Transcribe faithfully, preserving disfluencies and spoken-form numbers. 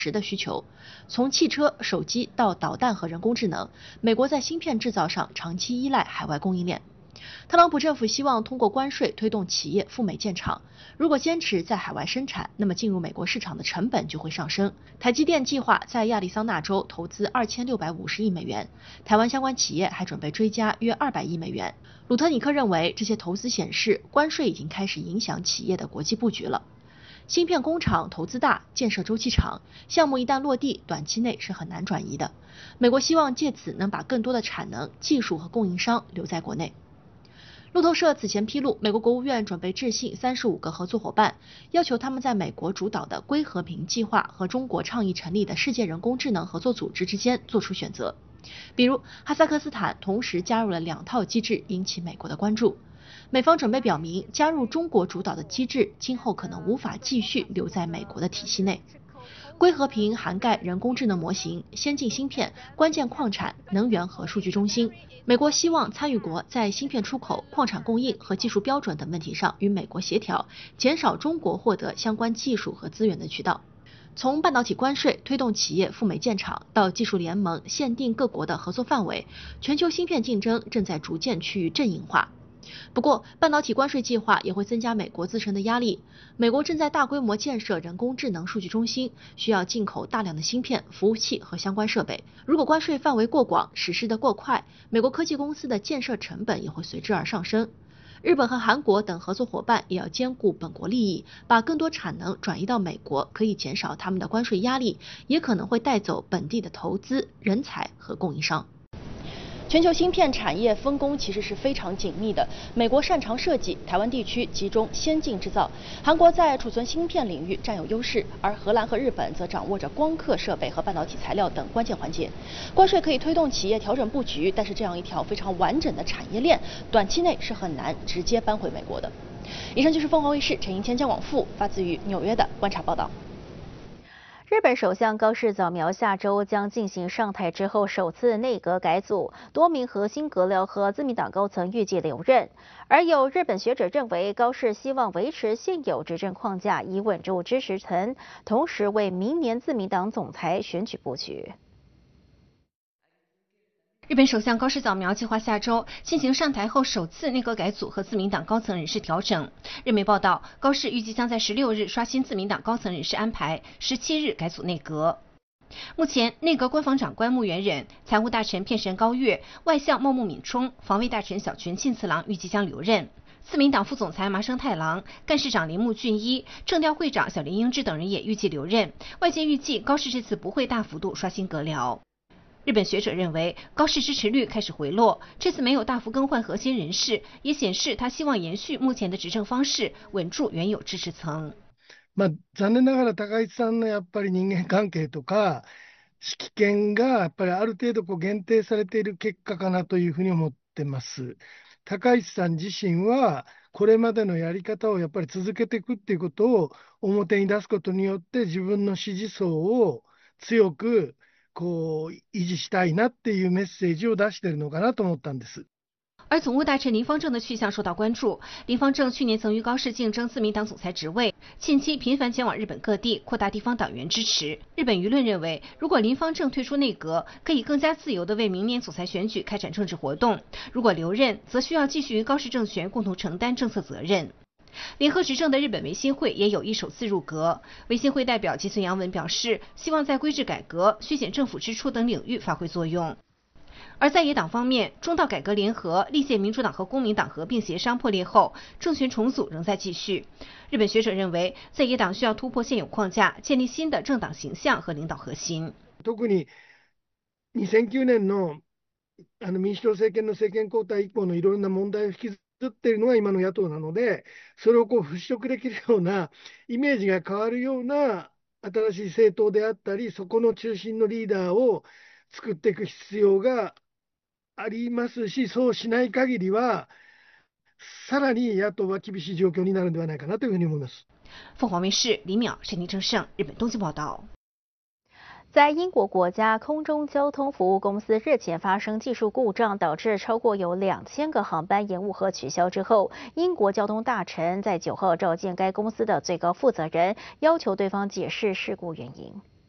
时的需求。从汽车、手机到导弹和人工智能，美国在芯片制造上长期依赖海外供应链。特朗普政府希望通过关税推动企业赴美建厂。如果坚持在海外生产，那么进入美国市场的成本就会上升。台积电计划在亚利桑那州投资二千六百五十亿美元，台湾相关企业还准备追加约二百亿美元。鲁特尼克认为，这些投资显示关税已经开始影响企业的国际布局了。芯片工厂投资大，建设周期长，项目一旦落地，短期内是很难转移的。美国希望借此能把更多的产能、技术和供应商留在国内。路透社此前披露，美国国务院准备致信三十五个合作伙伴，要求他们在美国主导的硅和平计划和中国倡议成立的世界人工智能合作组织之间做出选择。比如，哈萨克斯坦同时加入了两套机制，引起美国的关注。美方准备表明，加入中国主导的机制，今后可能无法继续留在美国的体系内。硅和平涵盖人工智能模型、先进芯片、关键矿产、能源和数据中心。美国希望参与国在芯片出口、矿产供应和技术标准等问题上与美国协调，减少中国获得相关技术和资源的渠道。从半导体关税推动企业赴美建厂，到技术联盟限定各国的合作范围，全球芯片竞争正在逐渐趋于阵营化。不过，半导体关税计划也会增加美国自身的压力。美国正在大规模建设人工智能数据中心，需要进口大量的芯片、服务器和相关设备。如果关税范围过广，实施得过快，美国科技公司的建设成本也会随之而上升。日本和韩国等合作伙伴也要兼顾本国利益，把更多产能转移到美国，可以减少他们的关税压力，也可能会带走本地的投资、人才和供应商。全球芯片产业分工其实是非常紧密的，美国擅长设计，台湾地区集中先进制造，韩国在储存芯片领域占有优势，而荷兰和日本则掌握着光刻设备和半导体材料等关键环节。关税可以推动企业调整布局，但是这样一条非常完整的产业链，短期内是很难直接搬回美国的。以上就是凤凰卫视陈英谦、姜广富发自于纽约的观察报道。 日本首相高市早苗下周将进行上台之后首次内阁改组，多名核心阁僚和自民党高层预计留任。而有日本学者认为，高市希望维持现有执政框架，以稳住支持层，同时为明年自民党总裁选举布局。 日本首相高市早苗计划下周进行上台后首次内阁改组和自民党高层人事调整。日媒报道，高市预计将在十六日刷新自民党高层人事安排，十七日改组内阁。目前，内阁官房长官木原忍、财务大臣片神高月、外相茂木敏充、防卫大臣小泉进次郎预计将留任。自民党副总裁麻生太郎、干事长铃木俊一、政调会长小林英之等人也预计留任。外界预计高市这次不会大幅度刷新阁僚。日本学者认为，高市支持率开始回落，这次没有大幅更换核心人事，也显示他希望延续目前的执政方式，稳住原有支持层。 まあ残念ながら高市さんのやっぱり人間関係とか指揮権がやっぱりある程度こう限定されている結果かなというふうに思ってます。高市さん自身はこれまでのやり方をやっぱり続けていくっていうことを表に出すことによって自分の支持層を強くこう維持したいなっていうメッセージを出しているのかなと思ったんです。 而总务大臣林芳正的去向受到关注。林芳正去年曾与高市竞争自民党总裁职位，近期频繁前往日本各地扩大地方党员支持。日本舆论认为，如果林芳正退出内阁，可以更加自由地为明年总裁选举开展政治活动；如果留任，则需要继续与高市政权共同承担政策责任。联合执政的日本维新会也有意首次入阁。维新会代表吉村洋文表示，希望在规制改革、削减政府支出等领域发挥作用。而在野党方面，中道改革联合、历届民主党和公民党合并协商破裂后，政权重组仍在继续。日本学者认为，在野党需要突破现有框架，建立新的政党形象和领导核心。 特ににせんきゅうねんのあの民主党政権の政権交代以降のいろいろな問題を引きずっているのが今の野党なので、それをこう払拭できるようなイメージが変わるような新しい政党であったり、そこの中心のリーダーを作っていく必要がありますし、そうしない限りはさらに野党は厳しい状況になるのではないかなというふうに思います。 凤凰卫视李淼、沈宁正盛，日本东京报道。 在英国国家空中交通服务公司日前发生技术故障，导致超过有两千个航班延误和取消之后，英国交通大臣在九号召见该公司的最高负责人，要求对方解释事故原因。